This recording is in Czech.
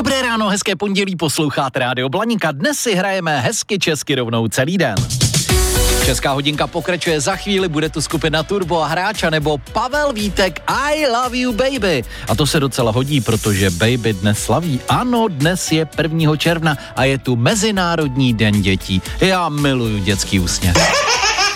Dobré ráno, hezké pondělí, posloucháte Rádio Blaníka. Dnes si hrajeme hezky česky rovnou celý den. Česká hodinka pokračuje za chvíli, bude tu skupina Turbo a Hráča nebo Pavel Vítek I love you baby. A to se docela hodí, protože baby dnes slaví. Ano, dnes je 1. června a je tu Mezinárodní den dětí. Já miluju dětský úsměv.